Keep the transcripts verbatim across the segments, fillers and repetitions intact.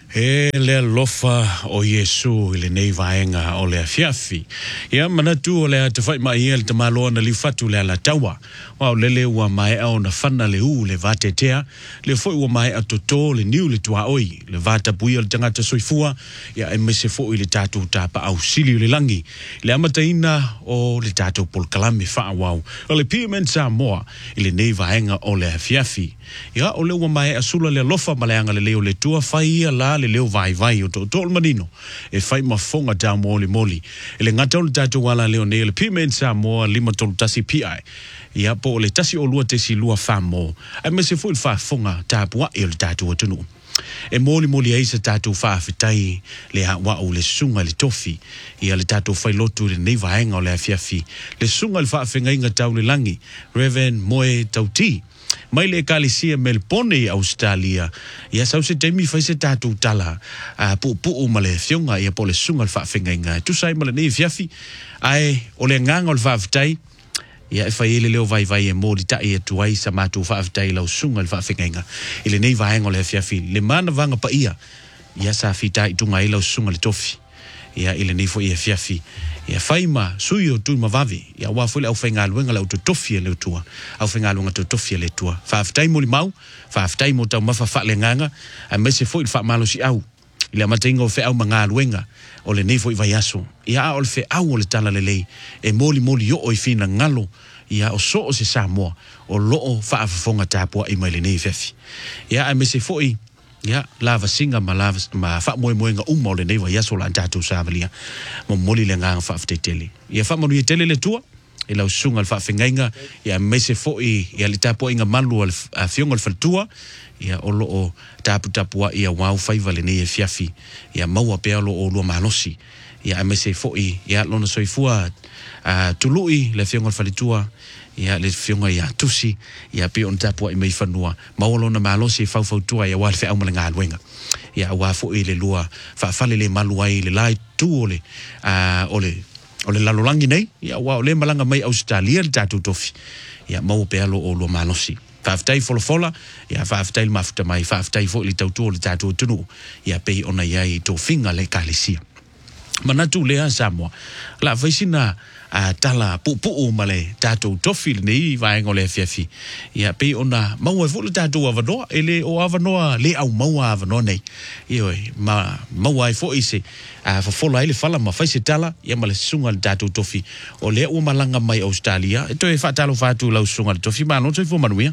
E le lofa o Yesu ile nei vaenga o le afiafi. Ia manatu o le te whai mai ele te maloa na li fatu le ala tawa. Wa o lele ua mai au na whana le u le vate tea. Le fwoi ua mai a toto le niu le tua oi. Le vata buia le tangata soifua. Ia e mese fwoi le tatu tapa au sili le langi. Le amataina o le tatu pol kalame wha wau. O le pimen sa moa ile nei vaenga o le afiafi. Ia o le ua mai a sula le lofa maleanga le leo le tua whai la le leo vai vai o to tol manino e fai mafonga ta moli moli ele ngata o tatu wala leo ne le pimen sa mo lima tol tasi pi ia po le tasi o lua te si lua famo a me se fu il fa fonga ta bua e le tatu o tunu e moli moli ai se tatu fa fitai le ha wa o le sunga le tofi ia le tatu fai lotu le nei vaenga o le afiafi le sunga le fa fenga inga tau le langi Reven Moe Tauti mai le kalisia Melbourne Australia ia sau se temi fai se tatu tala a pu pu o male fionga ia po le sunga le fa fenga tu sai male nei fiafi ai o le nganga o le fa fitai ia e fai le leo vai vai e modi ta e tuai sa matu fa fitai la sunga le fa fenga ile nei vai ngol le fiafi le mana vanga pa ia ia sa fitai tunga ile sunga le tofi ia ile nei fo ia fiafi ia faima suyo tu mavavi ia wa fo le au fenga luenga la to tofi le tua au fenga luenga to tofi le tua fa fitai mo mau fa fitai mo ta mafa fa le nganga a mese fo il fa malo si au ile matingo fe au manga luenga o le nei fo i vai aso ia o le fe au o le tala le lei e moli moli yo o i fina ngalo ia o so o se Samoa o loo fa fonga tapua i mai le nei fefi ia a mese fo i ia lava singa ma lava ma fa moe moe nga uma o le nei vai aso la tatu savalia mo moli le nganga fa ftetele ia fa mo i tele le tua e la sunga le fa fengainga ia mese fo i ia le tapua inga malu al fionga le faltua ia o loo tapu tapua ia wau faiva le nei fiafi ia maua pe lo o lo malosi ia mese fo i ia lona soifua a tului le fionga le falitua ia le fionga ia tusi ia pe on tapua i mai fanua maolo na malosi fau fau tua ia wa fe au malenga luenga ia wa fo i le lua fa fale le malu ai le lai tu ole a ole ole lalolangi nei ia wa le malanga mai Australia le tatu tofi ia mau pe alo o lo malosi faftai fola fola ia faftai mafuta mai faftai fo le tautu le tatu tunu ia pe ona ia to finga le kalisia manatu le Samoa la vaisina a tala pu pu male tatu tofi nei vai ngole fiafi ia pe ona mau e fo le tatu avanoa ele o avanoa le au mau avanoa nei io ma mau ai fo ise a fo fola ile fala ma faise tala ia male sunga le tatu tofi o le o malanga mai Australia e to e fa talo fa tu la sunga le tofi ma no so fo manuia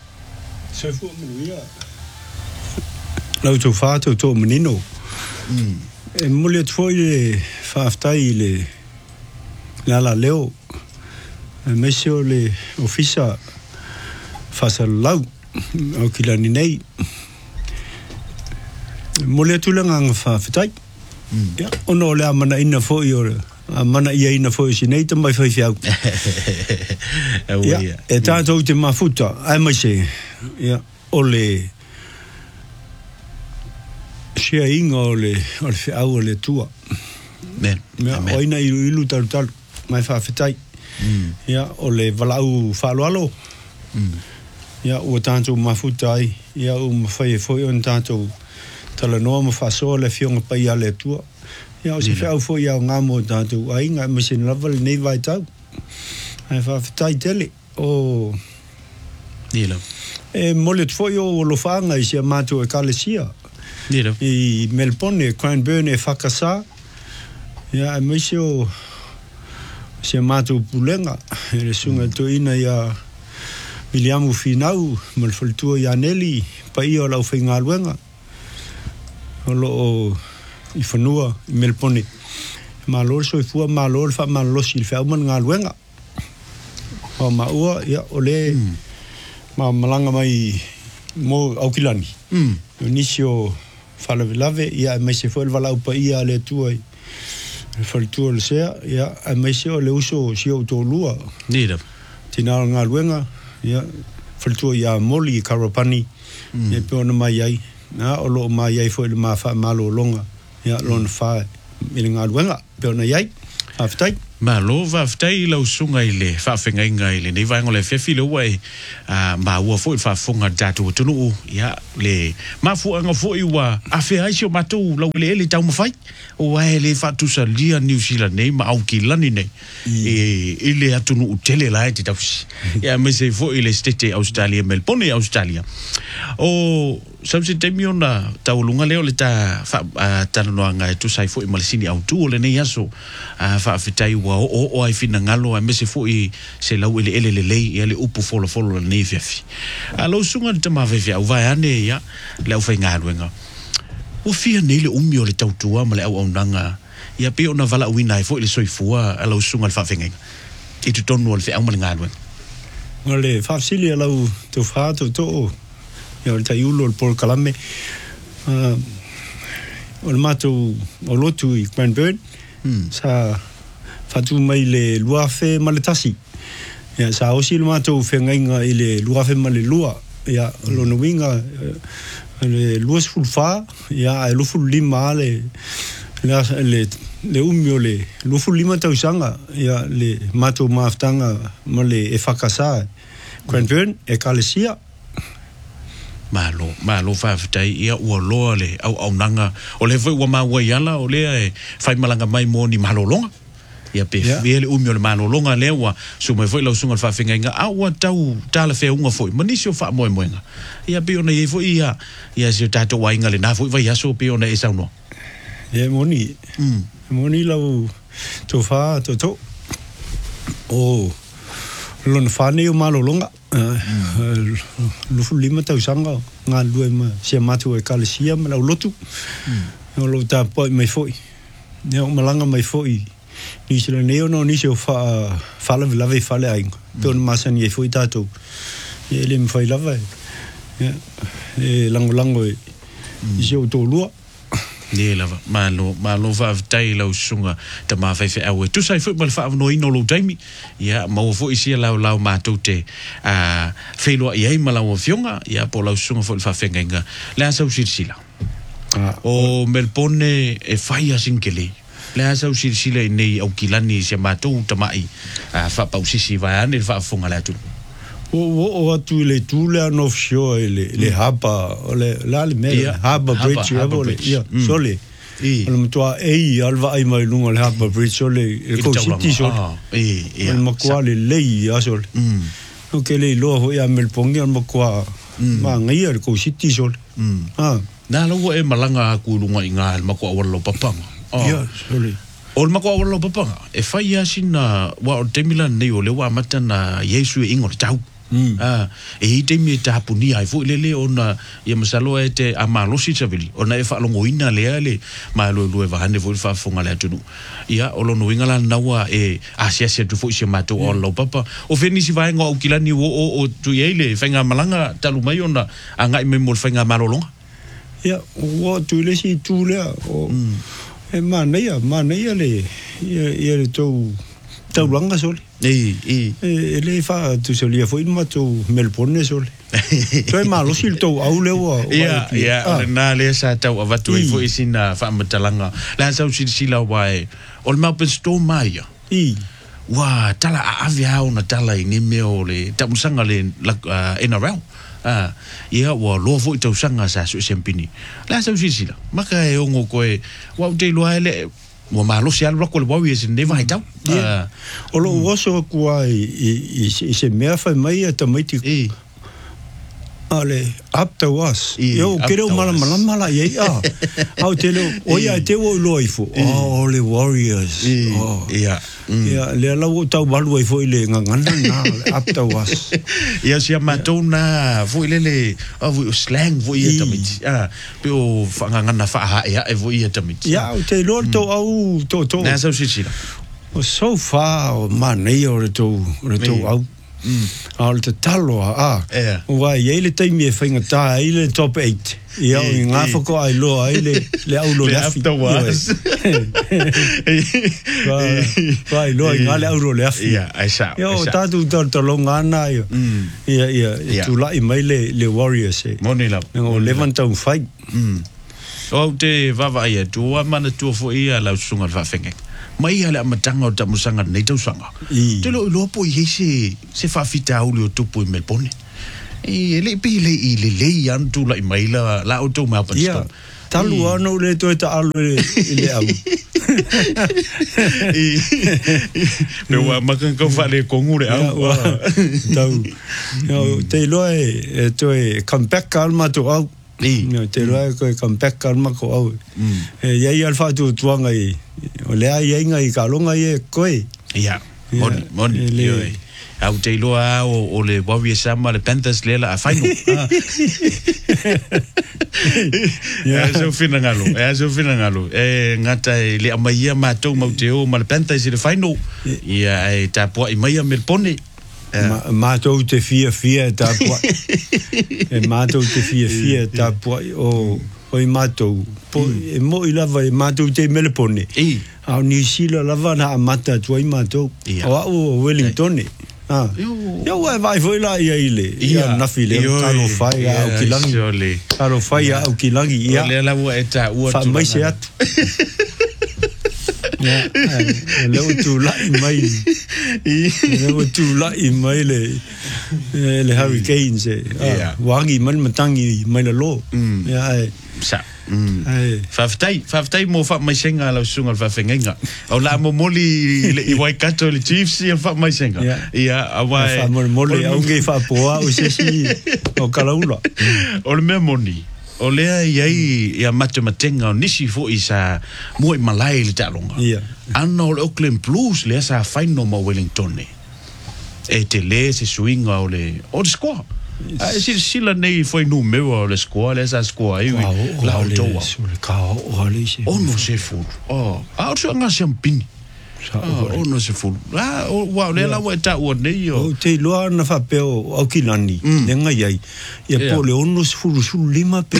so fo manuia la to fa to to menino mm e mole foi le fa ftai le la la leo monsieur le officer face lau au kilani nei mole tu langa fa ftai ya ono le amana ina fo yo amana ia ina fo si nei tamai fa fiau ya e tanto te mafuta ai mai se ya ole sia inga ole ole fe au le tua men me oina ilu ilu tal tal mai fa fetai ya ole valau falo alo ya o tanto mafuta ai ya o mafai foi on tanto tala no ma fa so le fiong pa ia le tua ya o se fa au foi ya ngamo tanto ai nga machine level nei vai tau ai fa fetai tele o dilo e molet foi o lo fanga i se mato e kalesia dilo i Melbourne Cranbourne e fakasa ya mesio se mato pulenga e sunga to ina ya William Finau mal faltua ya Nelly pa io la finga luenga lo i fanua i Melbourne malor so fu malor fa malor sil fa man ngaluenga o ma ua ya ole ma malanga mai mo aukilani mm inicio fala lave ya me se foi vala pa ia le tuai faltua le sea ya me se le uso si autolua nida tina nga luenga ya faltua ya moli karapani e pe ona mai ai na o lo mai ai foi le ma fa malo longa ya lon fa ile nga luenga pe ona ai Aftai. Ma lo va ftai lo sunga ile fa fenga inga ile nei vai ngole fe file wai a ma wa fo fa fonga datu tunu ya le ma fu nga fo i wa a fe ai sio matu lo le le tau mafai o wa le fa tu sa lia New Zealand nei ma au ki lani nei e ile atunu utele la ti tau ya me se fo ile stete Australia Melbourne Australia o sabse temio na tau lunga leo le ta fa tanu nga tu sai fo i malsini au tu le nei aso fa fitai wa o o ai fina ngalo a mese fo i se lau ele ele le lei ele upu folo folo le nei fiafi a lo sunga te ma ve au vai ane ya le au fai ngalo nga o fia nei le umi o le tautua ma le au au nanga ia pe ona vala wina fo le soifua a lo sunga le fa fenga i tu tonu le fe au ma le ngalo ngale fa sili lau tu fa tu to ya le taiulo le por kalame o le matou o lotu i Cranbourne sa fatu mai le lua fe maletasi ya sa osi le matou fengainga i le lua fe male lua ya lo no winga le lua sulfa ya e lufu lima le le le umio le lufu lima tau sanga ya le matou maftanga male e fakasa Cranbourne e Kalesia malo malo fa fitai ia ua loa le au au nanga o le foi ua maua iala o le e fai malanga mai mo ni malolonga ia pe vele umio le malolonga le ua so mai foi lau sunga fa finga inga a ua tau tala fe unga foi manisio fa moe moenga ia pe ona ia foi ia ia si tato wa inga le na foi vai aso pe ona e sauno ia moni moni lau to fa to to o lon fa ne o malolonga lufu lima tau sanga nga lue ma se matu e Kalesia ma lau lotu o lo ta poi mai foi ne o malanga mai foi ni se ne o no ni se fa fa la lave fa le ainga don masan ye foi tato ele me fai lava e lango lango e se o to lua ne lava malo malo va tai lo sunga te ma fa fe awe tu sai fu mal fa no ino lo taimi ya ma fo isi la la ma tote a fe lo ia ma la fionga ya po la sunga fo fa fenga la sa usila o Melbourne e faia sinkele la sa usila nei au kilani se ma to tamai a fa pa usisi va ane fa fonga la tu o o o tu le tu le no fio le le haba le la le me haba bridge le ya sole e le to e alva ai mai lunga le haba bridge sole e ko city sole e e ma kwa le le ya sole o ke le lo ho ya Melbourne ma kwa ma ngai le ko city sole ah na lo e malanga ku lunga inga ma kwa wala papanga ya sole o ma kwa wala papanga e fai asina wa temila nei o le wa matana Yesu e ingor tau ah e te mi ta puni ai fo lele ona ia masalo e te amalosi savili ona e fa longo ina le ale ma lo lo e va hande fo fa fonga le tunu ia o lo no ingala nawa e asia se tu fo se mato o lo papa o fenisi vai ngo kilani o o tu yele fenga malanga talu mai ona anga me mol fenga malolonga ia o tu le si tu le o e ma nei ma nei le ia le to tau langa sole e e e le fa tu se lia foi ma tu Melbourne sole toi ma lo sil to au le wa ia ia na le sa tau ava tu foi sina fa matalanga la sa usi sila wai ol ma pen sto mai i wa tala avia ona tala ni me ole tamusanga le N R L ah ia wa lo foi tau sanga sa su sempini la sa usi sila maka e ongo koe wa te lo ele mo malo se algo con el boy es ne vai tau o lo oso kwa i se me fa mai automatic ale up to us yo quero mala mala mala ye ah au te lo o ya te o lo ifo oh le warriors oh ya ya le la o tau balu ifo ile ngana na up to us ya se matona vo ile le o slang vo ia tamiti ah pe o ngana fa ha ya vo ia tamiti ya te lo to au to to na so sila so far man nei o to to au al te talo a wa ye le te mi fa ngata ile top eight ia nga fa ko ai lo ai le le au lo le after was va lo nga le au lo le ia ai sa yo ta tu to to lo ngana yo ia ia tu la i mai le le warriors e monila ngo levanta un fight o te va va ia tu mana tu fo ia la sunga va fenga mai ala matanga o tamusanga nei tausanga te lo lo po i se se fa fita o lo tupu i Melbourne e le pi le i le le yan tu la i mai la la o to ma pa sta talu ano le to ta alu le au e me wa makan ko fa le ko ngure au tau no te lo e to e come back calma to au no te lo e ko come back calma ko au e ia alfa tu tuanga i o le ai inga i kalonga i ko e ia mon mon le au te loa o, o le Warrior Sama le Panthers le la a final e so fina ngalo e so fina ngalo e ngata le amaia matou mauteo ma le Panthers le final ia e tapua i mai Melbourne matou te fia fia tapua e matou te fia fia tapua o o i matou po e mo i lava i matou te Melbourne e au New Zealand lava na amata tua i matou o au Wellington ah yo vai vai foi lá ia ile ia na file caro fai au kilangi caro fai au kilangi ia le la u eta u fa mai se atu ya le tu la mai le tu la mai le le hurricanes wangi man matangi mai le lo ya sa ai faftai faftai mo fa mai senga la sunga fa fenga o la mo moli i wai kato le Chiefs ia fa mai senga ia awai fa mo moli au ngai fa poa o se si o kalaula o le me moni o le ia ia matematenga nisi fo isa mo i malai le talonga ia anno le Auckland Blues le sa final mo Wellington e te le se swinga o le o le squad ai si sila nei foi numero le squad le sa squad ai la autoa ka o le se o no se fu oh a o nga champini o no se fu ah wow le la weta o nei o te loa na fa pe o kilani le nga ai ia po le ono se fu su lima pe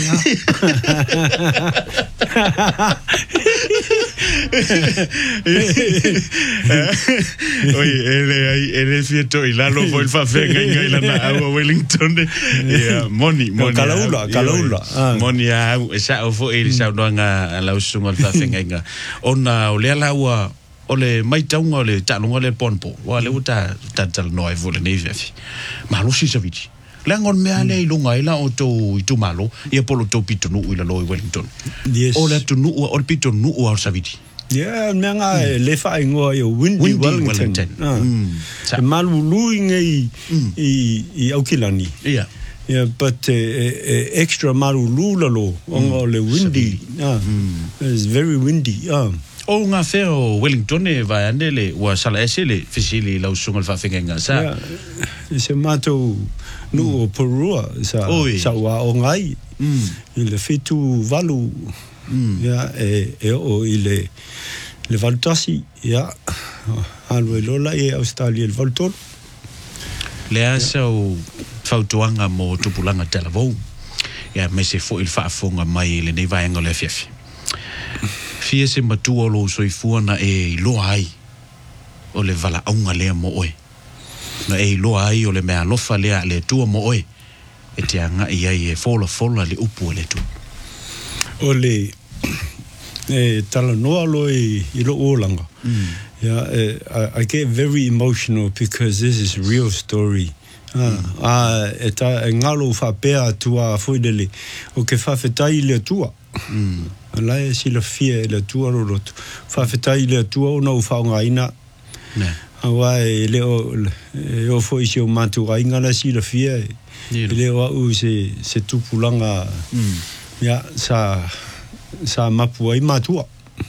oi ele ele fieto i la lo foi fa fenga ngai la na a Wellington ia moni moni kalaula kalaula moni a sa o fo ele sa no nga la usunga fa fenga nga ona o le la wa o le mai taunga o le talunga le ponpo wa le uta tatal no e vole nei vefi ma lo si saviti langon me ale lunga ila o to i tu malo ia polo to pitonu i la lo i Wellington o le tunu o le pitonu o saviti yeah me nga le fa ngo yo windy Wellington ah malu luing i i Auckland yeah yeah but extra malu lulalo on le windy ah it's very windy ah o nga feo Wellington e vai andele wa sala esele fisili la usunga fa fenga sa se mato no porua sa sa wa o ngai il fitu valu ya e e o ile le valtasi ya alwe lola e Australia le valtor le asa o fautuanga mo tupulanga telavo ya me se fo il fa fonga mai le nei vai ngole fifi fie se matua lo soifua na e lo ai o le vala aunga lea mo oe na e lo ai o le mea lofa lea le tua mo oe e te anga i ai e fola fola le upu le tu o le e tala noa lo i lo olanga yeah I, I get very emotional because this is a real story ah ah eta ngalo fa pea tua foidele o ke fa fetai le tua mm la e si la fie le tua lo lot fa fetai le tua o no fa ngaina ne awa le o e o foi si o matu ainga la si la fie le o u se se tupulanga ya sa sa mapu ai matua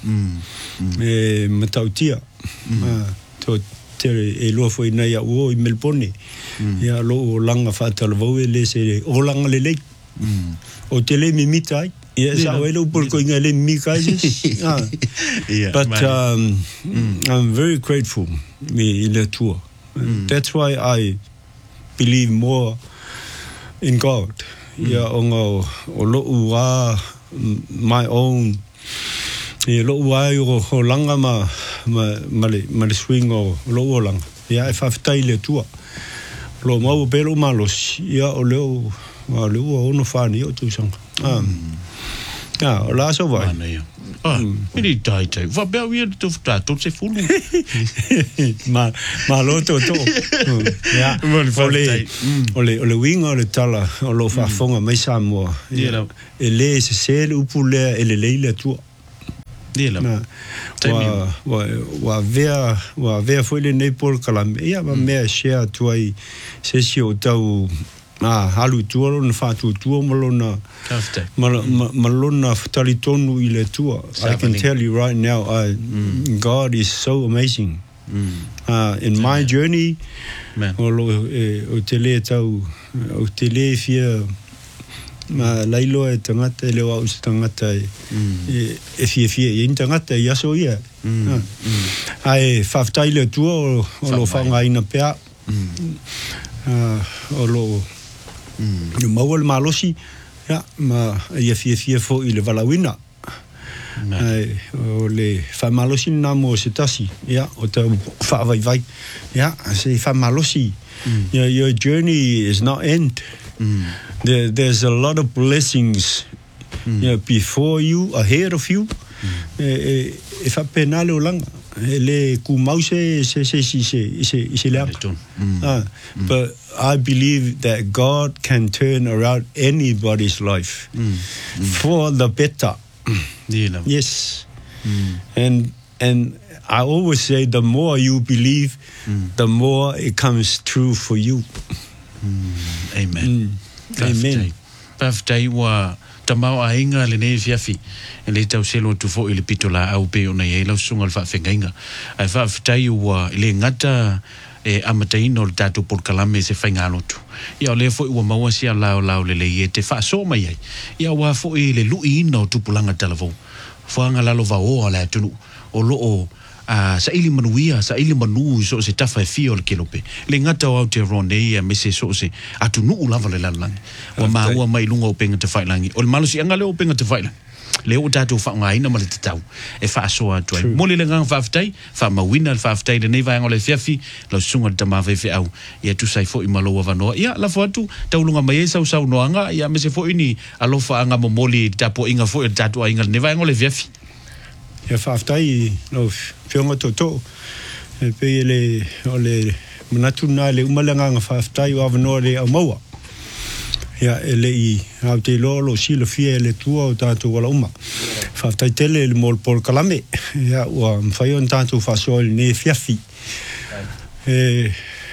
e matautia to te e lo foi na ya o i Melbourne ya lo langa fa talvo le se o langa le le o tele mimita yes I will por going ale mi cases ah yeah but um mm. I'm very grateful me in the tour mm. that's why I believe more in God mm. yeah on o lo ua my own e lo ua o langa ma ma male male swing o lo o langa yeah if I tai le tour lo mau pelo malos yeah o lo o lo o no fani o tu sang ah ya, o la so vai. Ah, ini tai tai. Va bea ia tu ta tu se fulu. Ma ma lo to to. Ya. Ole ole ole winga ole tala o lo fa fonga mai sa mo. Ele se sel upule ele leile tu. Dela. Wa wa wa vea wa vea foi le nei por Kalame. Ia ma me share tu ai se si o tau ah halu tu lo fa tu tu mo lo na. Ma lo na tali tonu ile tu. I can tell you right now, I, mm. God is so amazing. Mm. Uh, in my journey, o lo o tele tau o tele fia ma lailo e tangata e leo au se tangata e e fie fie e tangata e aso ia. Ai whaftai leo tua o lo whanga ina pea o lo o maua le malosi ya ma ia fie fie fo i le valawina. Ai o le whamalosi na mo se tasi ya o te whaavai vai ya se whamalosi your, your journey is not end. Mm. There, there's a lot of blessings mm. you know, before you, ahead of you. E fa penale o langa. Le kumau se se se se se se se le. But I believe that God can turn around anybody's life mm. Mm. for the better. Yeah. Yes. Mm. And and I always say the more you believe, mm. the more it comes true for you. Mm. Amen. Mm. Amen. Paftai wa tamau a inga le ne fiafi le tau selo tu fo ile pitola au pe ona ye la sunga fa fengainga ai fa ftai wa le ngata e amataino le tatu por Kalame se fainga lotu ia le fo wa maua sia lao lao le le ye te fa so mai ia wa fo ile lui no tu pulanga telefon fo anga la lo va o la tunu o lo o a sa ili manuia sa ili manu so se tafa fio le kelope le ngata o te ronde ia me se so se atu nu lava le lalang wa ma wa mai lunga o penga te failangi o le malusi anga le o penga te failangi le o tatu fa ngai na male te tau e fa so atu ai mo le ngang fa ftai fa ma wina fa ftai le nei vai ngole fiafi lo sunga te ma ve fe au ia tu sai fo i malo wa no ia la fo atu tau lunga mai sa sa no anga ia me se fo ini alo fa anga mo moli tapo inga fo tatu inga nei vai ngole fiafi ia whaftai no whionga toto e pe le o le manatuna le umalanga nga whaftai o avanoa le au maua ia e le i au te lolo silo fia le tua o tātou wala uma whaftai tele le mol por Kalame ia ua mwhai on tātou whasoa le ne fiafi e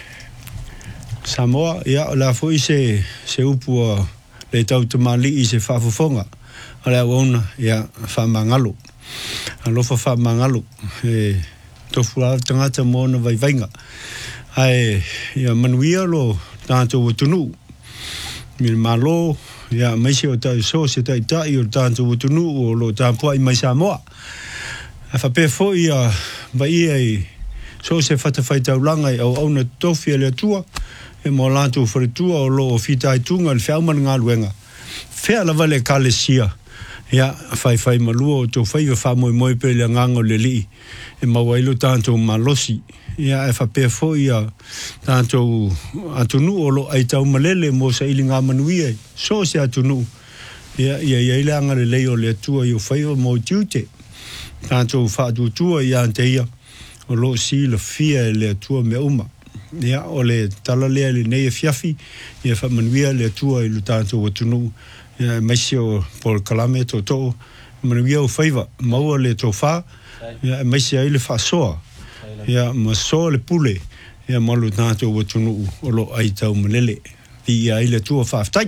Samoa ia o la fo i se se upua le tau te mali i se whafufonga o le au ona ia whamangalo alofa fa mangalo e tofu ala tangata mona vai vainga ai ia manuia lo tanto utunu mil malo ia maisi o tai so se tai tai o tanto utunu o lo tampo ai mai Samoa a fa pe fo ia vai ai so se fata fai taulanga au au na tofi le tua e mo lanto for tua o lo fitai tunga le fauman ngaluenga fe ala vale kalesia ia fai fai maluo to fai fa moi moi pe le ngango le li e mawailo tanto malosi ia e fa pe fo ia tanto atunu o lo ai tau malele mo sa ilinga manuia so se atunu ia ia ia ile anga le leo le tua io fai o mo tute tanto fa tu tua ia ante ia o lo si le fia le tua me uma ia o le tala le le nei fiafi ia fa manuia le tua i lu tanto atunu ia maisio por Kalame to to manuia o faiva maua le tofa ia maisia ile fa soa ia ma so le pule ia malu tanto watunu o lo ai tau malele ia ile tua fa ftai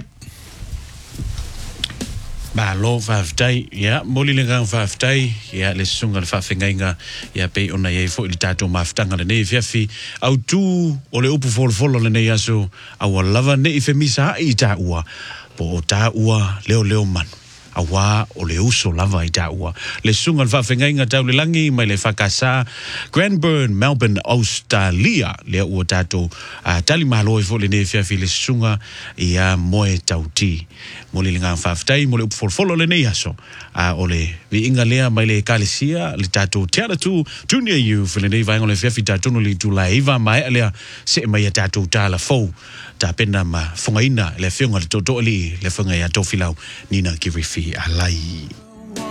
ba lo fa ftai ia moli le gang fa ftai ia le sunga le fa fengainga ia pe ona ia fo ile tato maftanga le nei fiafi au tu o le upu fol fol le nei aso au lava nei femisa i ta ua po ta ua leo leo man awa o le uso lava i ta ua le sunga le whawhengainga tau le langi mai le whakasa Cranbourne, Melbourne, Australia le ua tato uh, tali malo e fo le ne fiafi le sunga i a moe tau ti mo le linga whawhtai mo le upfolfolo le nei aso uh, o le vi inga lea mai le kalesia le tato tiara tu junior youth le nei vaingo le fiafi tato no li tu la iwa mai lea se mai a tato tala fau ta pena ma fongaina le fionga le toto li le fonga ya tofilau nina kirifi alai